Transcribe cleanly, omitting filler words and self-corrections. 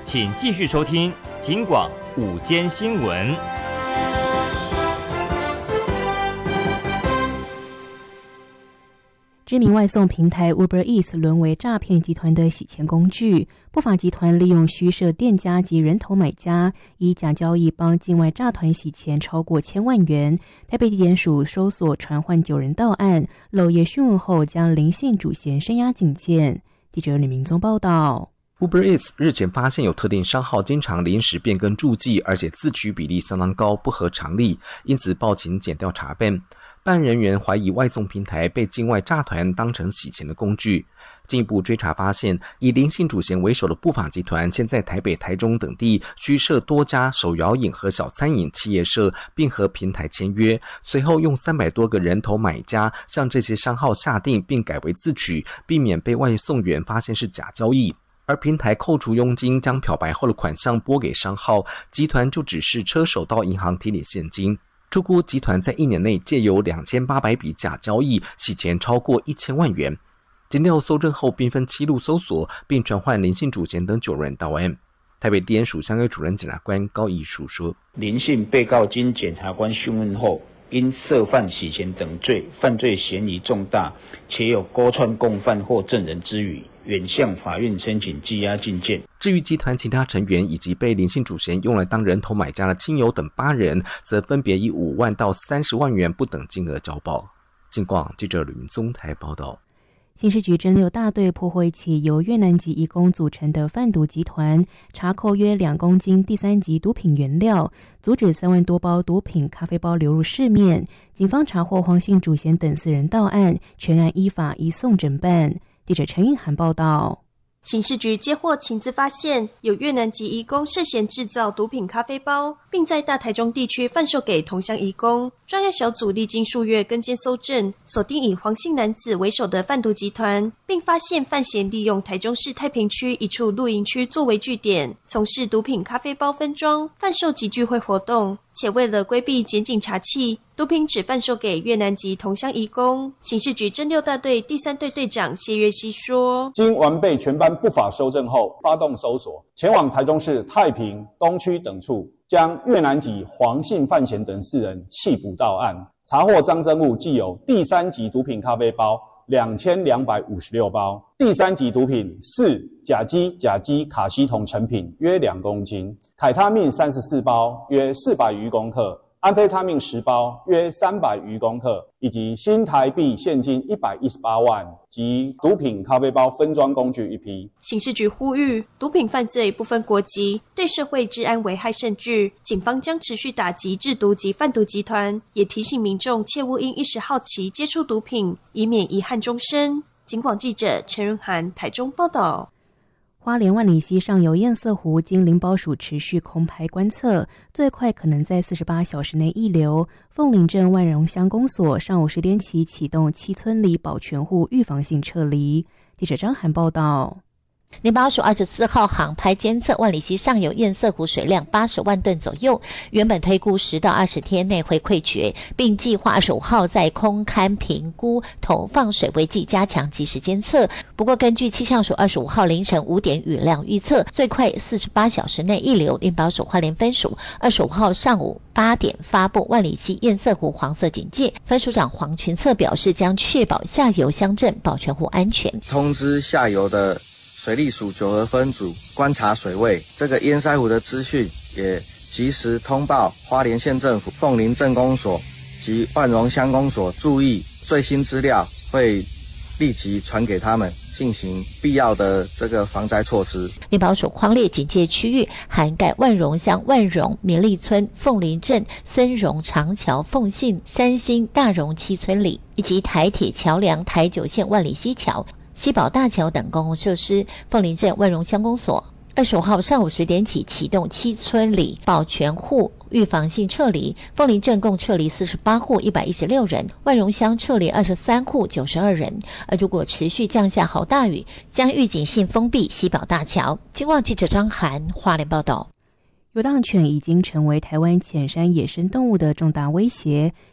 请继续收听警广午间新闻。 知名外送平台 Uber Eats 沦为诈骗集团的洗钱工具，不法集团利用虚设店家及人头买家，以假交易帮境外诈团洗钱超过1000万元。台北地检署搜索传唤9人到案，漏夜讯问后将林姓主嫌声押警戒。记者吕明宗报道。 Uber Eats 日前发现有特定商号经常临时变更注记，而且自取比例相当高，不合常理，因此报警检调查办。办案人员怀疑外送平台被境外诈团当成洗钱的工具。进一步追查发现，以林姓主嫌为首的不法集团现在台北、台中等地虚设多家手摇饮和小餐饮企业社，并和平台签约，随后用300多个人头买家向这些商号下订，并改为自取，避免被外送员发现是假交易。而平台扣除佣金，将漂白后的款项拨给商号，集团就指示车手到银行提领现金。初估集团在1年内借由2800笔假交易洗钱超过1000万元。检调搜证后，并分7路搜索，并传唤林姓主嫌等9人到案。台北地检署相关主任检察官高义书说， 林姓被告经检察官讯问后，因涉犯洗钱等罪，犯罪嫌疑重大，且有勾串共犯或证人之余，原向法院申请羁押禁见。 至于集团其他成员以及被林姓主嫌用来当人头买家的亲友等8人，则分别以5万到30万元不等金额交保。警广记者吕明宗台报道。 刑事局侦6大队破获一起由越南籍移工组成的贩毒集团，查扣约2公斤第3级毒品原料，阻止3万多包毒品咖啡包流入市面。警方查获黄姓主嫌等4人到案，全案依法移送侦办。记者陈韵涵报道。 刑事局接获情资发现，有越南籍移工涉嫌制造毒品咖啡包，并在大台中地区贩售给同乡移工。专案小组历经数月跟监搜证，锁定以黄姓男子为首的贩毒集团，并发现范闲利用台中市太平区一处露营区作为据点，从事毒品咖啡包分装、贩售及聚会活动。且为了规避检警查缉，毒品只贩售给越南籍同乡移工。刑事局侦6大队第3队队长谢月熙说， 经完备全班不法搜证后，发动搜索，前往台中市太平、东区等处，将越南籍黄姓范闲等4人缉捕到案，查获赃证物既有第3级毒品咖啡包2256包，第3级毒品4甲基卡西酮成品约2公斤，凯他命34包约400余公克，安非他命10包约300余公克，以及新台币现金118万及毒品咖啡包分装工具1批。 刑事局呼吁，毒品犯罪不分国籍，对社会治安危害甚巨，警方将持续打击制毒及贩毒集团，也提醒民众切勿因一时好奇接触毒品，以免遗憾终身。警广记者陈润涵台中报道。 花莲万里溪上游堰塞湖经林保署持续空排观测，最快可能在48小时内溢流。凤林镇万荣乡公所上午10点起启动7村里保全户预防性撤离。记者张涵报道。 林保署24号航拍监测万里溪上游堰塞湖水量80万吨左右，原本推估10到20天内会溃决，并计划25号在空勘评估投放水位计加强及时监测。不过根据气象署25号凌晨5点雨量预测，最快48小时内溢流。林保署花莲分署25号上午8点发布万里溪堰塞湖黄色警戒，分署长黄群策表示，将确保下游乡镇保全户安全。 通知下游的水利署9合分组观察水位，这个堰塞湖的资讯也及时通报花莲县政府、凤林镇公所及万荣乡公所，注意最新资料会立即传给他们，进行必要的这个防灾措施。 林保署匡列警戒区域涵盖万荣乡万荣、民立村、凤林镇、森荣、长桥、凤信、山兴、大荣7村里，以及台铁桥梁、台9线万里溪桥、西宝大桥等公共设施。凤林镇万荣乡公所25号上午10点起启动7村里保全户预防性撤离，凤林镇共撤离48户116人，万荣乡撤离23户92人。而如果持续降下豪大雨，将预警性封闭西宝大桥。警广记者张涵花莲报道。 流浪犬已经成为台湾浅山野生动物的重大威胁。